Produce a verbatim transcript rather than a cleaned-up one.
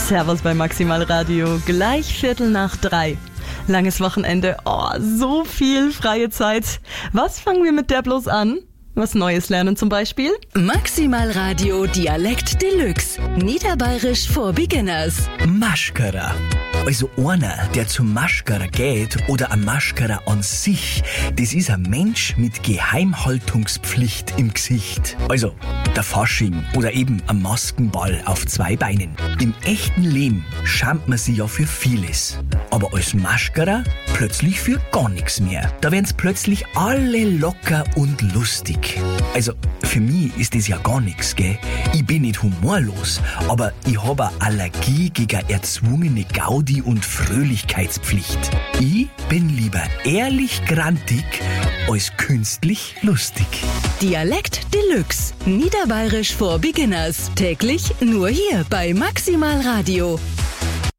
Servus bei Maximal Radio, gleich Viertel nach drei. Langes Wochenende, oh, so viel freie Zeit. Was fangen wir mit der bloß an? Was Neues lernen zum Beispiel? Maximal Radio Dialekt Deluxe. Niederbayerisch for Beginners. Maschkara. Also einer, der zum Maschkara geht oder ein Maschkara an sich, das ist ein Mensch mit Geheimhaltungspflicht im Gesicht. Also der Fasching oder eben ein Maskenball auf zwei Beinen. Im echten Leben schämt man sich ja für vieles. Aber als Maschkara plötzlich für gar nichts mehr. Da werden's plötzlich alle locker und lustig. Also für mich ist das ja gar nichts, gell? Ich bin nicht humorlos, aber ich habe eine Allergie gegen erzwungene Gaudi und Fröhlichkeitspflicht. Ich bin lieber ehrlich grantig als künstlich lustig. Dialekt Deluxe. Niederbayerisch for Beginners. Täglich nur hier bei Maximal Radio.